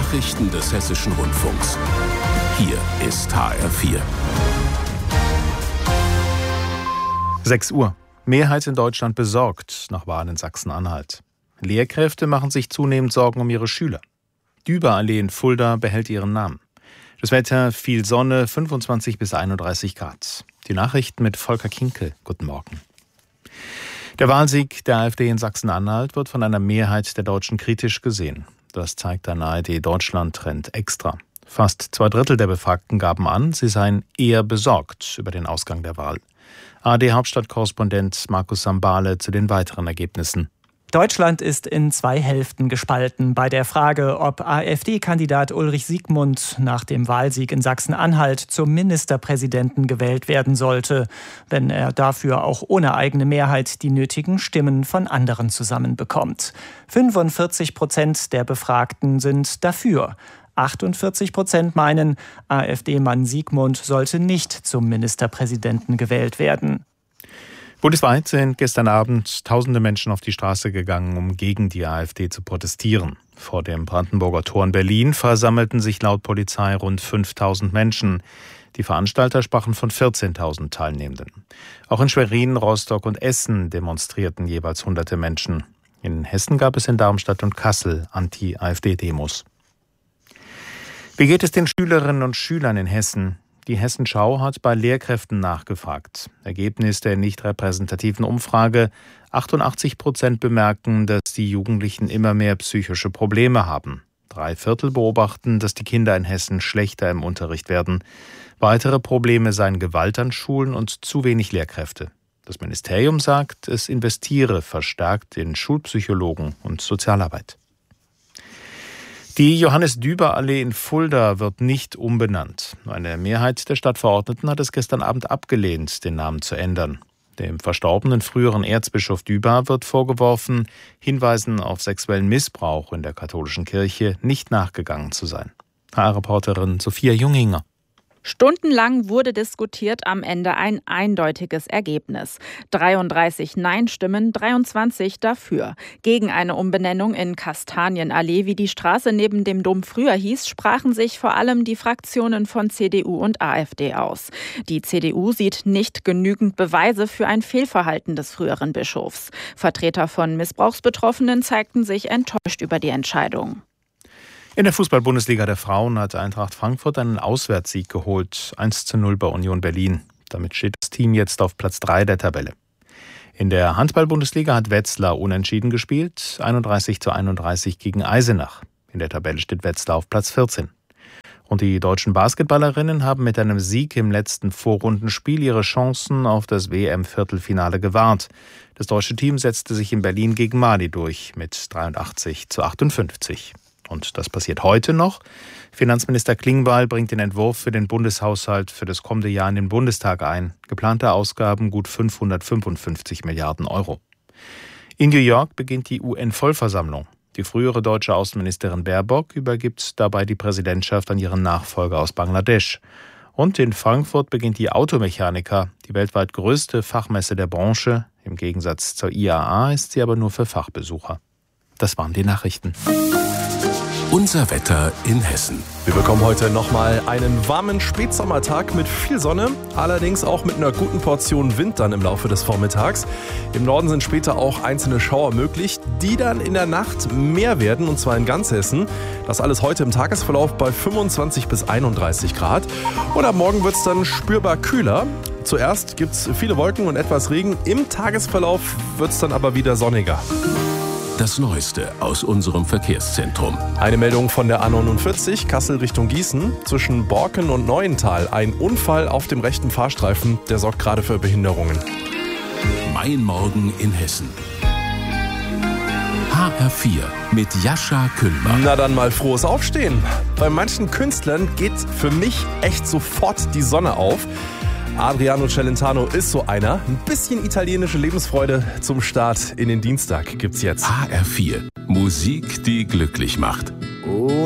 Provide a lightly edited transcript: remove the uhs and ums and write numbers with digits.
Nachrichten des Hessischen Rundfunks. Hier ist HR4. 6 Uhr. Mehrheit in Deutschland besorgt nach Wahlen in Sachsen-Anhalt. Lehrkräfte machen sich zunehmend Sorgen um ihre Schüler. Düberallee in Fulda behält ihren Namen. Das Wetter, viel Sonne, 25 bis 31 Grad. Die Nachrichten mit Volker Kinkel. Guten Morgen. Der Wahlsieg der AfD in Sachsen-Anhalt wird von einer Mehrheit der Deutschen kritisch gesehen. Das zeigt ein ARD-Deutschland-Trend extra. Fast 2/3 der Befragten gaben an, sie seien eher besorgt über den Ausgang der Wahl. ARD-Hauptstadtkorrespondent Markus Sambale zu den weiteren Ergebnissen. Deutschland ist in 2 Hälften gespalten bei der Frage, ob AfD-Kandidat Ulrich Siegmund nach dem Wahlsieg in Sachsen-Anhalt zum Ministerpräsidenten gewählt werden sollte, wenn er dafür auch ohne eigene Mehrheit die nötigen Stimmen von anderen zusammenbekommt. 45% der Befragten sind dafür. 48% meinen, AfD-Mann Siegmund sollte nicht zum Ministerpräsidenten gewählt werden. Bundesweit sind gestern Abend tausende Menschen auf die Straße gegangen, um gegen die AfD zu protestieren. Vor dem Brandenburger Tor in Berlin versammelten sich laut Polizei rund 5.000 Menschen. Die Veranstalter sprachen von 14.000 Teilnehmenden. Auch in Schwerin, Rostock und Essen demonstrierten jeweils hunderte Menschen. In Hessen gab es in Darmstadt und Kassel Anti-AfD-Demos. Wie geht es den Schülerinnen und Schülern in Hessen? Die Hessenschau hat bei Lehrkräften nachgefragt. Ergebnis der nicht repräsentativen Umfrage: 88% bemerken, dass die Jugendlichen immer mehr psychische Probleme haben. 3/4 beobachten, dass die Kinder in Hessen schlechter im Unterricht werden. Weitere Probleme seien Gewalt an Schulen und zu wenig Lehrkräfte. Das Ministerium sagt, es investiere verstärkt in Schulpsychologen und Sozialarbeit. Die Johannes-Düber-Allee in Fulda wird nicht umbenannt. Eine Mehrheit der Stadtverordneten hat es gestern Abend abgelehnt, den Namen zu ändern. Dem verstorbenen früheren Erzbischof Düber wird vorgeworfen, Hinweisen auf sexuellen Missbrauch in der katholischen Kirche nicht nachgegangen zu sein. HR-Reporterin Sophia Junginger. Stundenlang wurde diskutiert, am Ende ein eindeutiges Ergebnis. 33 Nein-Stimmen, 23 dafür. Gegen eine Umbenennung in Kastanienallee, wie die Straße neben dem Dom früher hieß, sprachen sich vor allem die Fraktionen von CDU und AfD aus. Die CDU sieht nicht genügend Beweise für ein Fehlverhalten des früheren Bischofs. Vertreter von Missbrauchsbetroffenen zeigten sich enttäuscht über die Entscheidung. In der Fußball-Bundesliga der Frauen hat Eintracht Frankfurt einen Auswärtssieg geholt, 1:0 bei Union Berlin. Damit steht das Team jetzt auf Platz 3 der Tabelle. In der Handball-Bundesliga hat Wetzlar unentschieden gespielt, 31:31 gegen Eisenach. In der Tabelle steht Wetzlar auf Platz 14. Und die deutschen Basketballerinnen haben mit einem Sieg im letzten Vorrundenspiel ihre Chancen auf das WM-Viertelfinale gewahrt. Das deutsche Team setzte sich in Berlin gegen Mali durch mit 83:58. Und das passiert heute noch. Finanzminister Klingbeil bringt den Entwurf für den Bundeshaushalt für das kommende Jahr in den Bundestag ein. Geplante Ausgaben gut 555 Milliarden Euro. In New York beginnt die UN-Vollversammlung. Die frühere deutsche Außenministerin Baerbock übergibt dabei die Präsidentschaft an ihren Nachfolger aus Bangladesch. Und in Frankfurt beginnt die Automechaniker, die weltweit größte Fachmesse der Branche. Im Gegensatz zur IAA ist sie aber nur für Fachbesucher. Das waren die Nachrichten. Unser Wetter in Hessen. Wir bekommen heute nochmal einen warmen Spätsommertag mit viel Sonne, allerdings auch mit einer guten Portion Wind dann im Laufe des Vormittags. Im Norden sind später auch einzelne Schauer möglich, die dann in der Nacht mehr werden, und zwar in ganz Hessen. Das alles heute im Tagesverlauf bei 25 bis 31 Grad. Und am Morgen wird es dann spürbar kühler. Zuerst gibt es viele Wolken und etwas Regen. Im Tagesverlauf wird es dann aber wieder sonniger. Das Neueste aus unserem Verkehrszentrum. Eine Meldung von der A49, Kassel Richtung Gießen. Zwischen Borken und Neuental ein Unfall auf dem rechten Fahrstreifen. Der sorgt gerade für Behinderungen. Mein Morgen in Hessen. HR4 mit Jascha Kühlmann. Na dann mal frohes Aufstehen. Bei manchen Künstlern geht für mich echt sofort die Sonne auf. Adriano Celentano ist so einer. Ein bisschen italienische Lebensfreude zum Start in den Dienstag gibt's jetzt. HR4. Musik, die glücklich macht.